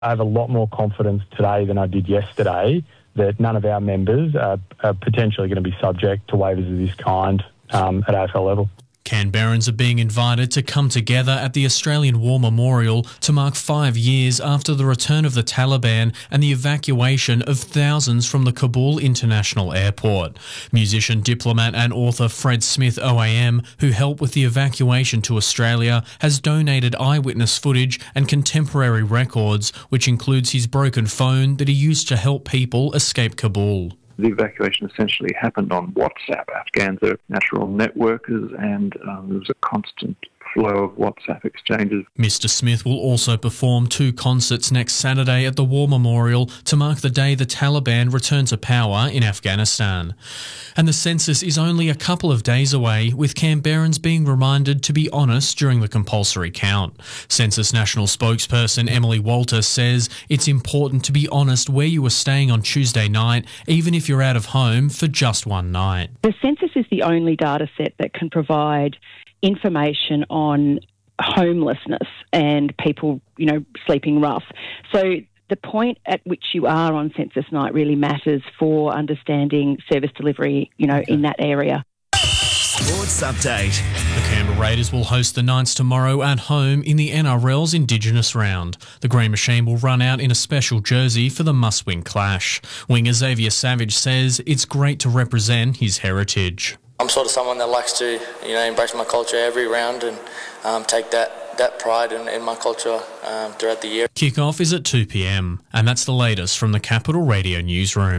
I have a lot more confidence today than I did yesterday that none of our members are potentially going to be subject to waivers of this kind at AFL level. Canberrans are being invited to come together at the Australian War Memorial to mark 5 years after the return of the Taliban and the evacuation of thousands from the Kabul International Airport. Musician, diplomat and author Fred Smith OAM, who helped with the evacuation to Australia, has donated eyewitness footage and contemporary records, which includes his broken phone that he used to help people escape Kabul. The evacuation essentially happened on WhatsApp. Afghans are natural networkers, and there was a constant flow of WhatsApp exchanges. Mr. Smith will also perform 2 concerts next Saturday at the War Memorial to mark the day the Taliban return to power in Afghanistan. And the census is only a couple of days away, with Canberrans being reminded to be honest during the compulsory count. Census National spokesperson Emily Walter says it's important to be honest where you were staying on Tuesday night, even if you're out of home for just one night. The census is the only data set that can provide information on homelessness and people, sleeping rough. So the point at which you are on census night really matters for understanding service delivery, in that area. Sports Update. The Canberra Raiders will host the Knights tomorrow at home in the NRL's Indigenous round. The Green Machine will run out in a special jersey for the must-win clash. Winger Xavier Savage says it's great to represent his heritage. I'm sort of someone that likes to, embrace my culture every round and take that pride in my culture throughout the year. Kick-off is at 2 p.m, and that's the latest from the Capital Radio newsroom.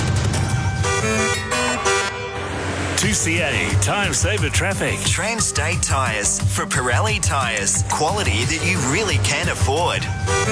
2CA Time Saver Traffic. Transstate Tyres for Pirelli Tyres. Quality that you really can afford.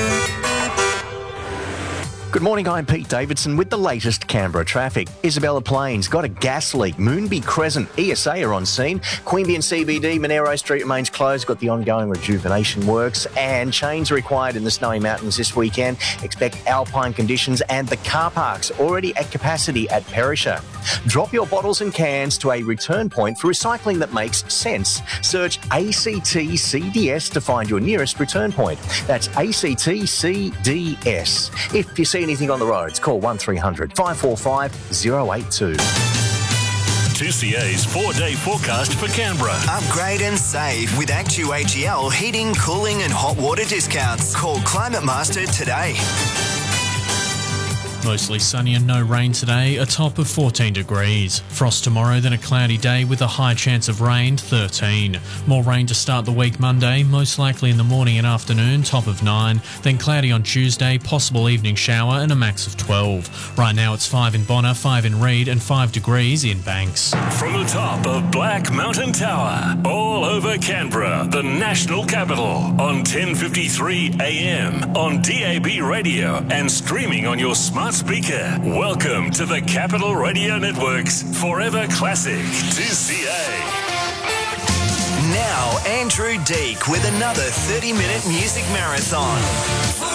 Good morning, I'm Pete Davidson with the latest Canberra traffic. Isabella Plains got a gas leak. Moonby Crescent, ESA are on scene. Queanbeyan CBD, Monero Street remains closed. Got the ongoing rejuvenation works, and chains required in the Snowy Mountains this weekend. Expect alpine conditions, and the car parks already at capacity at Perisher. Drop your bottles and cans to a return point for recycling that makes sense. Search ACT CDS to find your nearest return point. That's ACT CDS. If you see anything on the roads, call 1300 545 082. 2CA's 4-day forecast for Canberra. Upgrade and save with ActuAGL heating, cooling and hot water discounts. Call Climate Master today. Mostly sunny and no rain today, a top of 14 degrees. Frost tomorrow, then a cloudy day with a high chance of rain, 13. More rain to start the week Monday, most likely in the morning and afternoon, top of 9. Then cloudy on Tuesday, possible evening shower and a max of 12. Right now it's 5 in Bonner, 5 in Reid and 5 degrees in Banks. From the top of Black Mountain Tower, all over Canberra, the national capital, on 1053 AM, on DAB radio and streaming on your smart speaker. Welcome to the Capital Radio Network's Forever Classic 2CA. Now, Andrew Deek with another 30-minute music marathon.